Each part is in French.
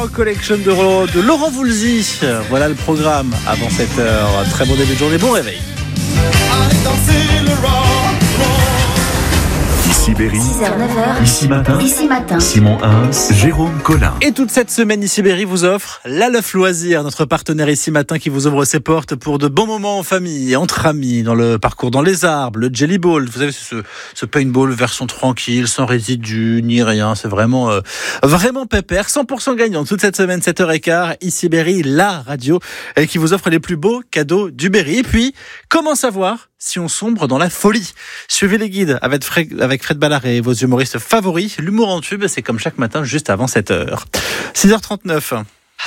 Collection de Laurent Voulzy. Voilà le programme avant 7h. Très bon début de journée, bon réveil. Ici Berry, 6h-9h, Ici matin, Simon Simon Jérôme Collin. Et toute cette semaine, Ici Berry vous offre la Leuf Loisir, notre partenaire Ici Matin qui vous ouvre ses portes pour de bons moments en famille, entre amis, dans le parcours dans les arbres, le Jelly Ball. Vous savez, ce paintball version tranquille, sans résidus, ni rien. C'est vraiment pépère. 100% gagnant toute cette semaine, 7h15. Ici Berry, la radio qui vous offre les plus beaux cadeaux du Berry. Et puis, comment savoir si on sombre dans la folie? Suivez les guides avec Fred Ballaret, vos humoristes favoris. L'humour en tube, c'est comme chaque matin, juste avant 7h. 6h39.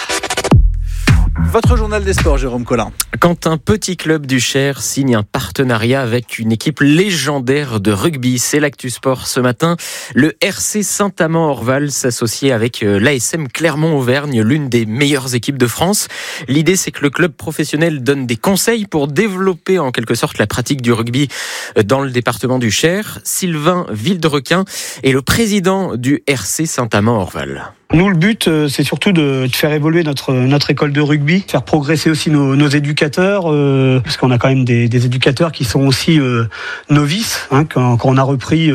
Votre journal des sports, Jérôme Collin. Quand un petit club du Cher signe un partenariat avec une équipe légendaire de rugby, c'est l'actu sport ce matin. Le RC Saint-Amand-Orval s'associe avec l'ASM Clermont-Auvergne, l'une des meilleures équipes de France. L'idée, c'est que le club professionnel donne des conseils pour développer en quelque sorte la pratique du rugby dans le département du Cher. Sylvain Vilderequin est le président du RC Saint-Amand-Orval. Nous, le but, c'est surtout de faire évoluer notre école de rugby, faire progresser aussi nos éducateurs, parce qu'on a quand même des éducateurs qui sont aussi novices. Quand on a repris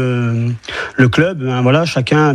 le club, voilà, chacun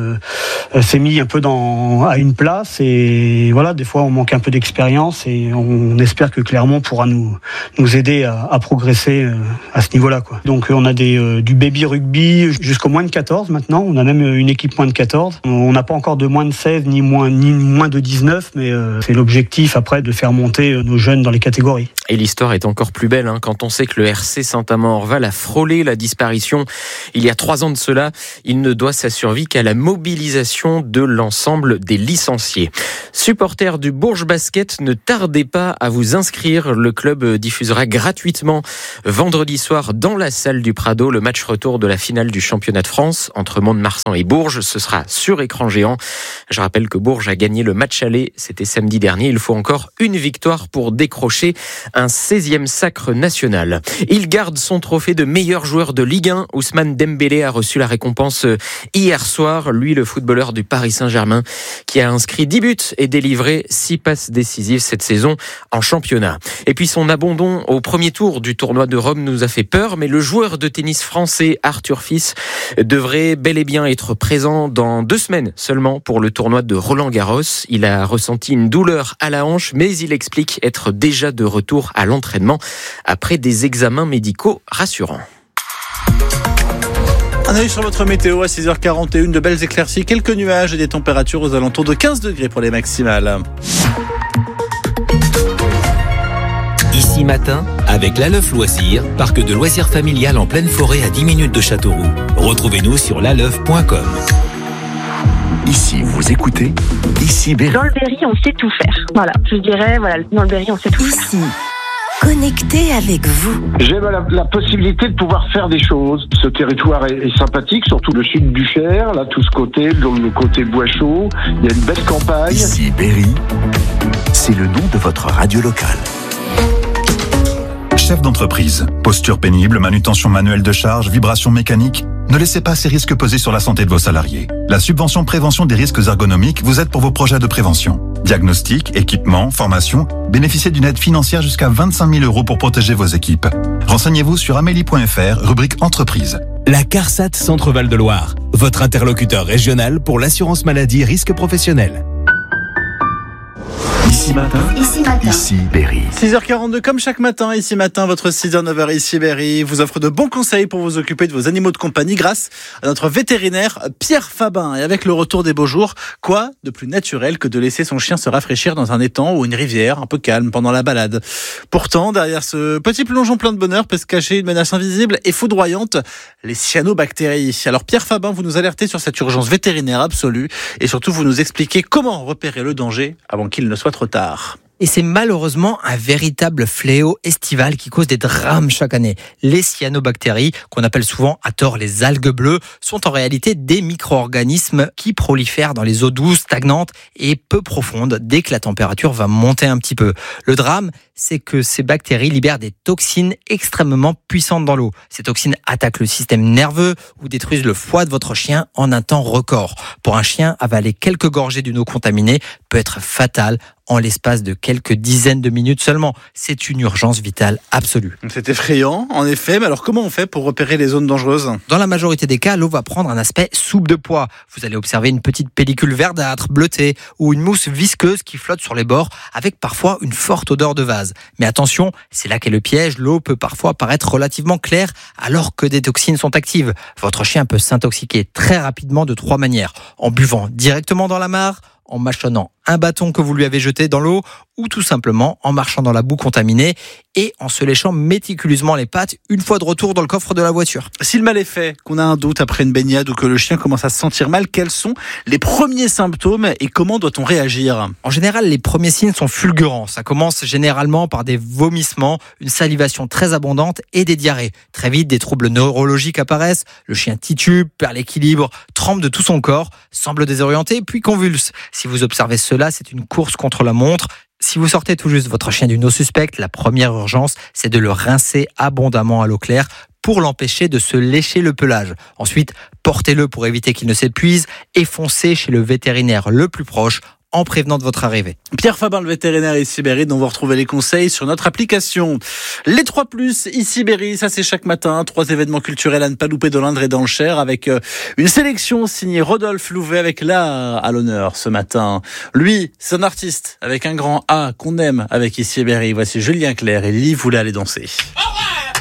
s'est mis un peu à une place, et voilà, des fois on manque un peu d'expérience, et on espère que Clermont pourra nous aider à progresser à ce niveau-là, quoi. Donc on a du baby rugby jusqu'au moins de 14 maintenant. On a même une équipe moins de 14. On n'a pas encore de moins de 16 ni moins de 19, mais c'est l'objectif après de faire monter nos jeunes dans les catégories. Et l'histoire est encore plus belle quand on sait que le RC Saint-Amand-Orval a frôlé la disparition il y a 3 ans de cela. Il ne doit sa survie qu'à la mobilisation de l'ensemble des licenciés. Supporters du Bourges Basket, ne tardez pas à vous inscrire. Le club diffusera gratuitement vendredi soir dans la salle du Prado le match retour de la finale du championnat de France entre Mont-de-Marsan et Bourges. Ce sera sur écran géant. Je rappelle que Bourges a gagné le match aller, c'était samedi dernier. Il faut encore une victoire pour décrocher un 16e sacre national. Il garde son trophée de meilleur joueur de Ligue 1. Ousmane Dembélé a reçu la récompense hier soir. Lui, le footballeur du Paris Saint-Germain, qui a inscrit 10 buts et délivré 6 passes décisives cette saison en championnat. Et puis son abandon au premier tour du tournoi de Rome nous a fait peur, mais le joueur de tennis français Arthur Fils devrait bel et bien être présent dans 2 semaines seulement pour le tournoi de Roland-Garros. Il a ressenti une douleur à la hanche, mais il explique être déjà de retour à l'entraînement après des examens médicaux rassurants. Un œil sur votre météo à 6h41, de belles éclaircies, quelques nuages et des températures aux alentours de 15 degrés pour les maximales. Ici matin, avec la Leuf Loisir, parc de loisirs familial en pleine forêt à 10 minutes de Châteauroux. Retrouvez-nous sur laleuf.com. Ici, vous écoutez Ici Berry. Dans le Berry, on sait tout faire. Voilà, je dirais, dans le Berry, on sait tout faire. Ici, connecté avec vous. J'ai la possibilité de pouvoir faire des choses. Ce territoire est sympathique, surtout le sud du Cher, là, tout ce côté, le côté bois chaud. Il y a une belle campagne. Ici Berry, c'est le nom de votre radio locale. Chef d'entreprise, posture pénible, manutention manuelle de charge, vibration mécanique. Ne laissez pas ces risques peser sur la santé de vos salariés. La subvention prévention des risques ergonomiques vous aide pour vos projets de prévention. Diagnostic, équipement, formation, bénéficiez d'une aide financière jusqu'à 25 000 € pour protéger vos équipes. Renseignez-vous sur amélie.fr, rubrique entreprise. La CARSAT Centre-Val de Loire, votre interlocuteur régional pour l'assurance maladie risque professionnel. Ici matin, Ici Berry. 6h42, comme chaque matin, Ici matin, votre 6h-9h Ici Berry vous offre de bons conseils pour vous occuper de vos animaux de compagnie grâce à notre vétérinaire Pierre Fabin. Et avec le retour des beaux jours, quoi de plus naturel que de laisser son chien se rafraîchir dans un étang ou une rivière un peu calme pendant la balade. Pourtant, derrière ce petit plongeon plein de bonheur peut se cacher une menace invisible et foudroyante, les cyanobactéries. Alors Pierre Fabin, vous nous alertez sur cette urgence vétérinaire absolue et surtout vous nous expliquez comment repérer le danger avant qu'il ne soit trop tard. Et c'est malheureusement un véritable fléau estival qui cause des drames chaque année. Les cyanobactéries, qu'on appelle souvent à tort les algues bleues, sont en réalité des micro-organismes qui prolifèrent dans les eaux douces, stagnantes et peu profondes dès que la température va monter un petit peu. Le drame, c'est que ces bactéries libèrent des toxines extrêmement puissantes dans l'eau. Ces toxines attaquent le système nerveux ou détruisent le foie de votre chien en un temps record. Pour un chien, avaler quelques gorgées d'une eau contaminée peut être fatal en l'espace de quelques dizaines de minutes seulement. C'est une urgence vitale absolue. C'est effrayant, en effet. Mais alors comment on fait pour repérer les zones dangereuses ? Dans la majorité des cas, l'eau va prendre un aspect soupe de pois. Vous allez observer une petite pellicule verdâtre, bleutée, ou une mousse visqueuse qui flotte sur les bords, avec parfois une forte odeur de vase. Mais attention, c'est là qu'est le piège. L'eau peut parfois paraître relativement claire, alors que des toxines sont actives. Votre chien peut s'intoxiquer très rapidement de 3 manières. En buvant directement dans la mare, en mâchonnant un bâton que vous lui avez jeté dans l'eau, ou tout simplement en marchant dans la boue contaminée et en se léchant méticuleusement les pattes une fois de retour dans le coffre de la voiture. Si le mal est fait, qu'on a un doute après une baignade ou que le chien commence à se sentir mal, quels sont les premiers symptômes et comment doit-on réagir ? En général, les premiers signes sont fulgurants. Ça commence généralement par des vomissements, une salivation très abondante et des diarrhées. Très vite, des troubles neurologiques apparaissent. Le chien titube, perd l'équilibre, tremble de tout son corps, semble désorienté puis convulse. Si vous observez cela, c'est une course contre la montre. Si vous sortez tout juste votre chien d'une eau suspecte, la première urgence, c'est de le rincer abondamment à l'eau claire pour l'empêcher de se lécher le pelage. Ensuite, portez-le pour éviter qu'il ne s'épuise et foncez chez le vétérinaire le plus proche en prévenant de votre arrivée. Pierre Fabin, le vétérinaire ici Berry, dont vous retrouvez les conseils sur notre application. Les 3+, ici Berry, ça c'est chaque matin. 3 événements culturels à ne pas louper dans l'Indre et dans le Cher, avec une sélection signée Rodolphe Louvet avec l'art à l'honneur ce matin. Lui, c'est un artiste avec un grand A qu'on aime avec ici Berry. Voici Julien Clerc et Lily voulait aller danser.